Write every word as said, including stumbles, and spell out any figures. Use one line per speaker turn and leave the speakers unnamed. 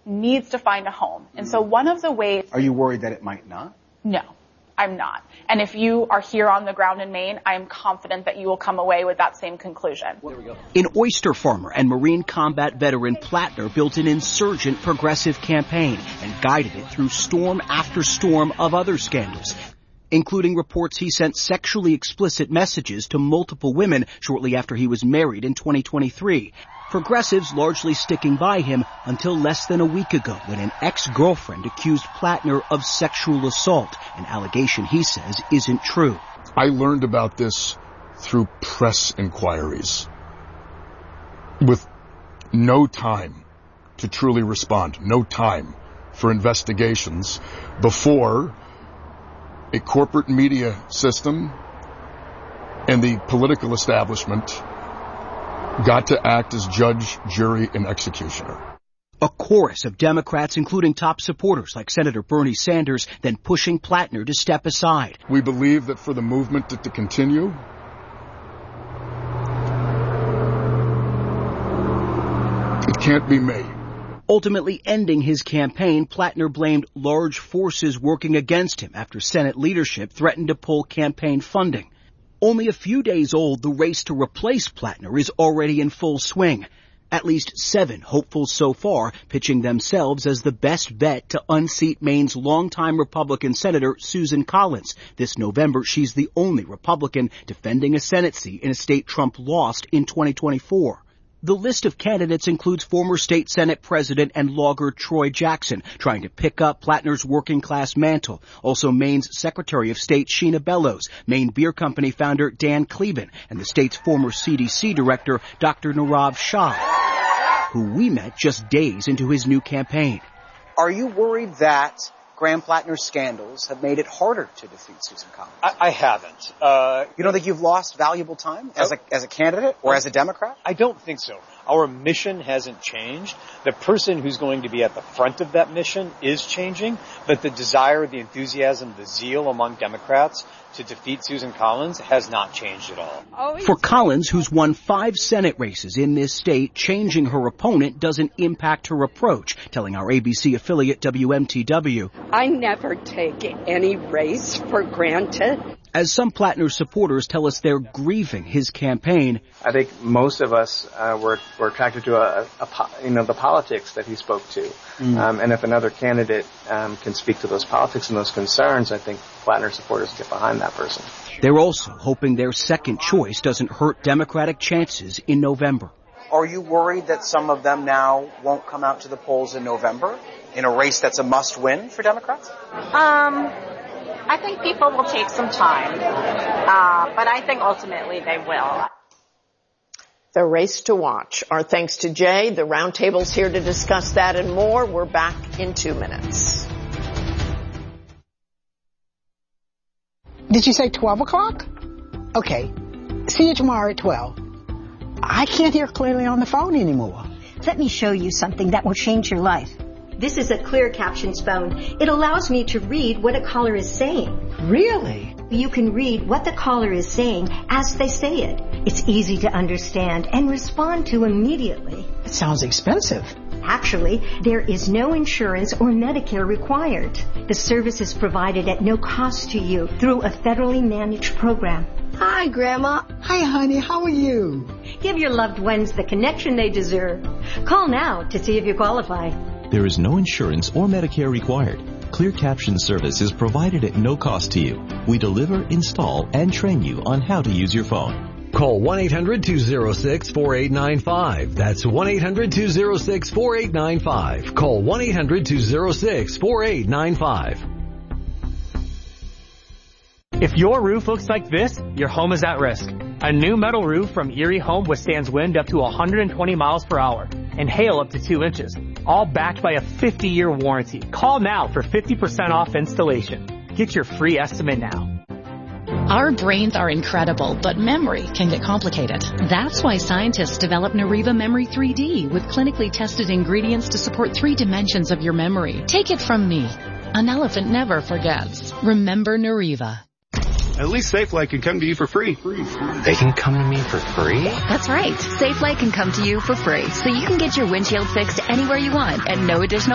needs to find a home. And so one of the ways...
Are you worried that it might not?
No, I'm not. And if you are here on the ground in Maine, I am confident that you will come away with that same conclusion.
There we go. An oyster farmer and Marine combat veteran Plattner built an insurgent progressive campaign and guided it through storm after storm of other scandals, including reports he sent sexually explicit messages to multiple women shortly after he was married in twenty twenty-three. Progressives largely sticking by him until less than a week ago when an ex-girlfriend accused Plattner of sexual assault, an allegation he says isn't true.
I learned about this through press inquiries with no time to truly respond, no time for investigations before a corporate media system and the political establishment got to act as judge, jury, and executioner.
A chorus of Democrats, including top supporters like Senator Bernie Sanders, then pushing Plattner to step aside.
We believe that for the movement to, to continue, it can't be me.
Ultimately ending his campaign, Plattner blamed large forces working against him after Senate leadership threatened to pull campaign funding. Only a few days old, the race to replace Plattner is already in full swing. At least seven hopefuls so far pitching themselves as the best bet to unseat Maine's longtime Republican Senator Susan Collins. This November, she's the only Republican defending a Senate seat in a state Trump lost in twenty twenty-four. The list of candidates includes former state Senate President and lawyer Troy Jackson, trying to pick up Plattner's working-class mantle. Also Maine's Secretary of State Sheena Bellows, Maine Beer Company founder Dan Cleben, and the state's former C D C director Doctor Nirav Shah, who we met just days into his new campaign.
Are you worried that Graham Plattner's scandals have made it harder to defeat Susan Collins?
I, I haven't. Uh,
you don't think you've lost valuable time as a as a candidate or as a Democrat?
I don't think so. Our mission hasn't changed. The person who's going to be at the front of that mission is changing, but the desire, the enthusiasm, the zeal among Democrats to defeat Susan Collins has not changed at all.
For Collins, who's won five Senate races in this state, changing her opponent doesn't impact her approach, telling our A B C affiliate W M T W.
I never take any race for granted.
As some Plattner supporters tell us they're grieving his campaign.
I think most of us uh, were, were attracted to a, a, a, you know, the politics that he spoke to. Mm. Um, and if another candidate um, can speak to those politics and those concerns, I think Plattner supporters get behind that person.
They're also hoping their second choice doesn't hurt Democratic chances in November.
Are you worried that some of them now won't come out to the polls in November in a race that's a must-win for Democrats?
Um... I think people will take some time, uh, but I think ultimately they will.
The race to watch. Our thanks to Jay. The roundtable's here to discuss that and more. We're back in two minutes.
Did you say twelve o'clock? Okay. See you tomorrow at twelve. I can't hear clearly on the phone anymore.
Let me show you something that will change your life. This is a Clear Captions phone. It allows me to read what a caller is saying.
Really?
You can read what the caller is saying as they say it. It's easy to understand and respond to immediately.
It sounds expensive.
Actually, there is no insurance or Medicare required. The service is provided at no cost to you through a federally managed program.
Hi, Grandma. Hi, honey. How are you?
Give your loved ones the connection they deserve. Call now to see if you qualify.
There is no insurance or Medicare required. Clear Caption service is provided at no cost to you. We deliver, install, and train you on how to use your phone.
Call one eight hundred two oh six four eight nine five. That's one eight hundred two oh six four eight nine five. Call one eight hundred two oh six four eight nine five.
If your roof looks like this, your home is at risk. A new metal roof from Erie Home withstands wind up to one hundred twenty miles per hour and hail up to two inches, all backed by a fifty-year warranty. Call now for fifty percent off installation. Get your free estimate now.
Our brains are incredible, but memory can get complicated. That's why scientists developed Nariva Memory three D with clinically tested ingredients to support three dimensions of your memory. Take it from me. An elephant never forgets. Remember Nariva.
At least SafeLight can come to you for free.
They can come to me for free?
That's right. SafeLight can come to you for free, so you can get your windshield fixed anywhere you want at no additional